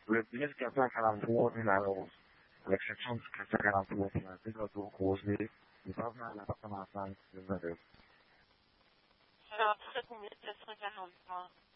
Le 1443 000 à l'os. À l'exception du 443 qui a été croisé, il va venir à l'appartement 5 de Neuf. Alors, 17 443.